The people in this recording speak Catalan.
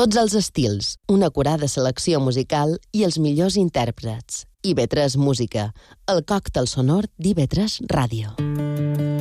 Tots els estils, una acurada selecció musical i els millors intèrprets. IB3 Música, el còctel sonor d'IB3 Ràdio.